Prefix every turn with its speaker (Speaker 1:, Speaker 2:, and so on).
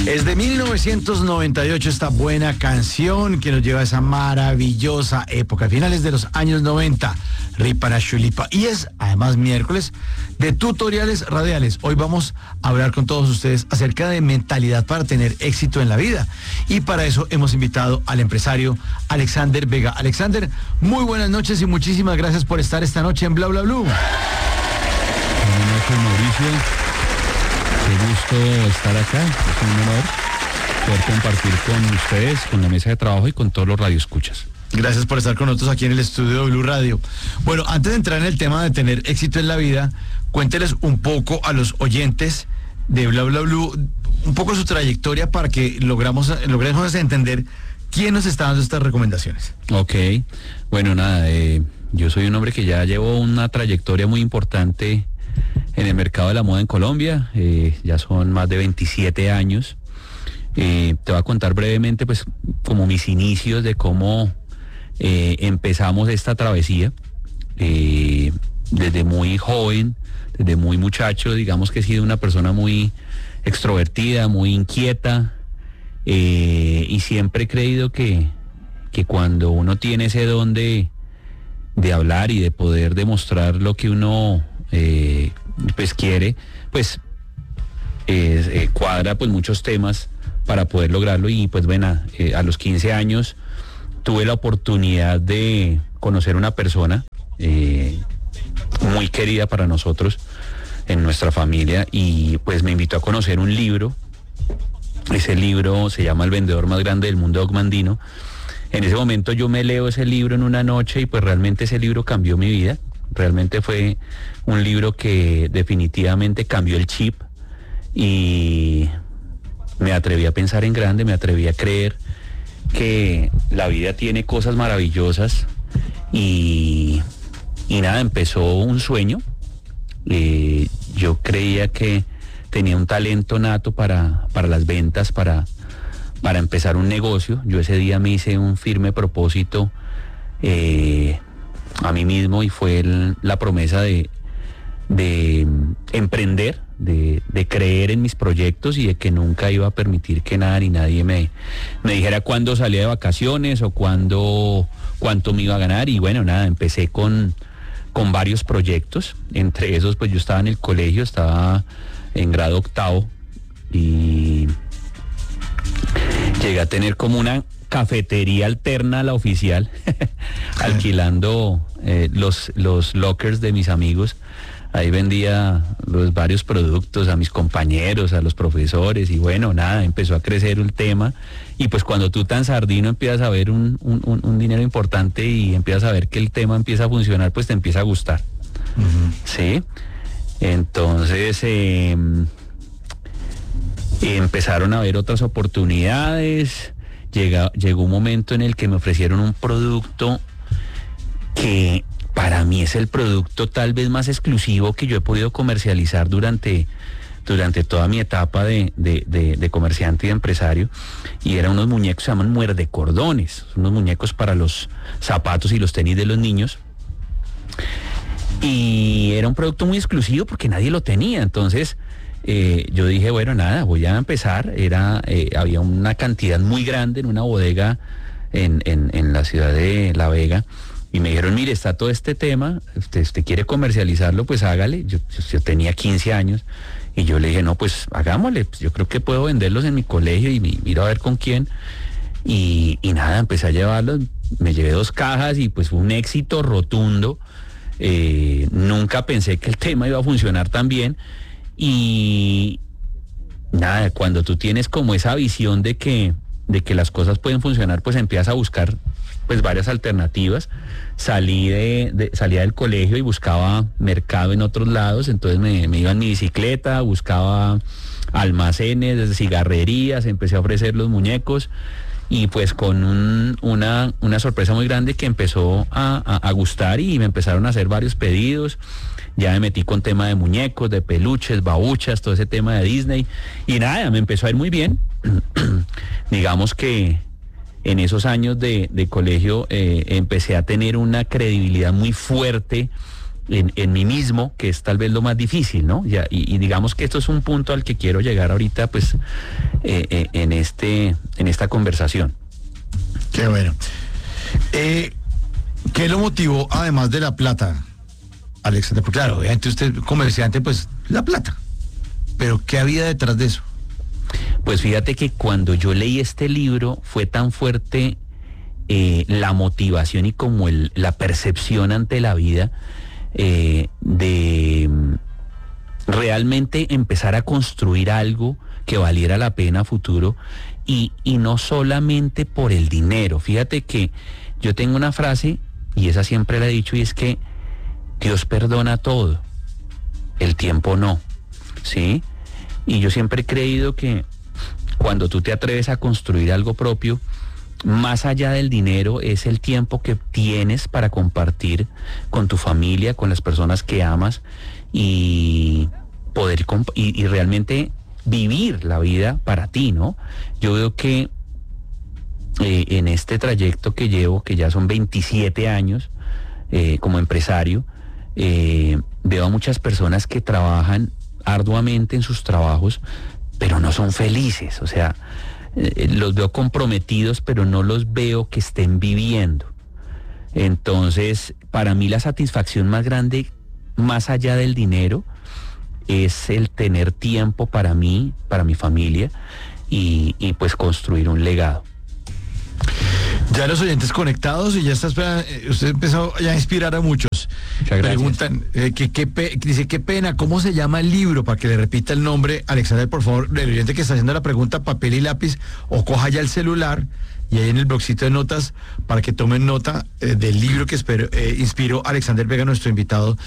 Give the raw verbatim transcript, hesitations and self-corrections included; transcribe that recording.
Speaker 1: Es de mil novecientos noventa y ocho esta buena canción que nos lleva a esa maravillosa época, finales de los años noventa, Ripara Chulipa. Y es además miércoles de tutoriales radiales. Hoy vamos a hablar con todos ustedes acerca de mentalidad para tener éxito en la vida. Y para eso hemos invitado al empresario Alexander Vega. Alexander, muy buenas noches y muchísimas gracias por estar esta noche en Bla Bla Blue.
Speaker 2: Buenas noches, Mauricio. Qué gusto estar acá, es un honor poder compartir con ustedes, con la mesa de trabajo y con todos los radioescuchas.
Speaker 1: Gracias por estar con nosotros aquí en el estudio de Blue Radio. Bueno, antes de entrar en el tema de tener éxito en la vida, cuénteles un poco a los oyentes de Bla Bla Blue, un poco su trayectoria para que logramos, logremos entender quién nos está dando estas recomendaciones.
Speaker 2: Ok, bueno, nada, eh, yo soy un hombre que ya llevo una trayectoria muy importante en el mercado de la moda en Colombia, eh, ya son más de veintisiete años. Eh, te voy a contar brevemente pues como mis inicios de cómo eh, empezamos esta travesía. Eh, desde muy joven, desde muy muchacho, digamos que he sido una persona muy extrovertida, muy inquieta, eh, y siempre he creído que, que cuando uno tiene ese don de, de hablar y de poder demostrar lo que uno eh, pues quiere, pues eh, eh, cuadra pues muchos temas para poder lograrlo. Y pues bueno, eh, a los quince años tuve la oportunidad de conocer una persona eh, muy querida para nosotros en nuestra familia, y pues me invitó a conocer un libro. Ese libro se llama El vendedor más grande del mundo, Og Mandino. En ese momento yo me leo ese libro en una noche y pues realmente ese libro cambió mi vida. Realmente fue un libro que definitivamente cambió el chip y me atreví a pensar en grande, me atreví a creer que la vida tiene cosas maravillosas y, y nada, empezó un sueño. Eh, yo creía que tenía un talento nato para, para las ventas, para, para empezar un negocio. Yo ese día me hice un firme propósito eh, a mí mismo, y fue el, la promesa de, de emprender, de, de creer en mis proyectos y de que nunca iba a permitir que nada ni nadie me, me dijera cuándo salía de vacaciones o cuándo, cuánto me iba a ganar. Y bueno, nada, empecé con, con varios proyectos. Entre esos, pues yo estaba en el colegio, estaba en grado octavo y llegué a tener como una cafetería alterna a la oficial, alquilando eh, los, los lockers de mis amigos. Ahí vendía los varios productos a mis compañeros, a los profesores, y bueno, nada, empezó a crecer el tema. Y pues cuando tú tan sardino empiezas a ver un, un, un dinero importante y empiezas a ver que el tema empieza a funcionar, pues te empieza a gustar. Uh-huh. ¿Sí? Entonces eh, empezaron a haber otras oportunidades. Llega, llegó un momento en el que me ofrecieron un producto que para mí es el producto tal vez más exclusivo que yo he podido comercializar durante, durante toda mi etapa de, de, de, de comerciante y de empresario. Y eran unos muñecos, se llaman muerdecordones, unos muñecos para los zapatos y los tenis de los niños. Y era un producto muy exclusivo porque nadie lo tenía. Entonces eh, yo dije, bueno, nada, voy a empezar. Era, eh, había una cantidad muy grande en una bodega en, en, en la ciudad de La Vega. Y me dijeron, mire, está todo este tema, usted, usted quiere comercializarlo, pues hágale. Yo, yo tenía quince años y yo le dije, no, pues hagámosle. Pues yo creo que puedo venderlos en mi colegio y miro a ver con quién. Y, y nada, empecé a llevarlos, me llevé dos cajas y pues fue un éxito rotundo. Eh, nunca pensé que el tema iba a funcionar tan bien. Y nada, cuando tú tienes como esa visión de que, de que las cosas pueden funcionar, pues empiezas a buscar pues varias alternativas. Salí de, de salía del colegio y buscaba mercado en otros lados. Entonces me, me iba en mi bicicleta, buscaba almacenes, cigarrerías, empecé a ofrecer los muñecos. Y pues con un, una, una sorpresa muy grande que empezó a, a, a gustar, y me empezaron a hacer varios pedidos. Ya me metí con tema de muñecos, de peluches, babuchas, todo ese tema de Disney. Y nada, me empezó a ir muy bien. Digamos que en esos años de, de colegio eh, empecé a tener una credibilidad muy fuerte en, en mí mismo, que es tal vez lo más difícil, ¿no? Ya, y, y digamos que esto es un punto al que quiero llegar ahorita, pues, eh, eh, en, este, en esta conversación.
Speaker 1: Qué bueno. Eh, ¿Qué lo motivó, además de la plata, Alexander? Porque claro, obviamente usted, comerciante, pues, la plata. Pero, ¿qué había detrás de eso?
Speaker 2: Pues fíjate que cuando yo leí este libro fue tan fuerte eh, la motivación y como el, la percepción ante la vida eh, de realmente empezar a construir algo que valiera la pena a futuro y, y no solamente por el dinero. Fíjate que yo tengo una frase y esa siempre la he dicho y es que Dios perdona todo, el tiempo no, ¿sí? Y yo siempre he creído que cuando tú te atreves a construir algo propio, más allá del dinero, es el tiempo que tienes para compartir con tu familia, con las personas que amas y poder comp- y, y realmente vivir la vida para ti, ¿no? Yo veo que eh, en este trayecto que llevo, que ya son veintisiete años eh, como empresario, eh, veo a muchas personas que trabajan arduamente en sus trabajos, pero no son felices, o sea, eh, los veo comprometidos, pero no los veo que estén viviendo. Entonces, para mí la satisfacción más grande, más allá del dinero, es el tener tiempo para mí, para mi familia, y, y pues construir un legado.
Speaker 1: Ya los oyentes conectados y ya está esperando, eh, usted empezó ya a inspirar a muchos.
Speaker 2: Muchas gracias.
Speaker 1: Preguntan, eh, que, que pe- dice, qué pena, ¿cómo se llama el libro? Para que le repita el nombre, Alexander, por favor, el oyente que está haciendo la pregunta, papel y lápiz, o coja ya el celular y ahí en el blogcito de notas para que tomen nota eh, del libro que espero, eh, inspiró Alexander Vega, nuestro invitado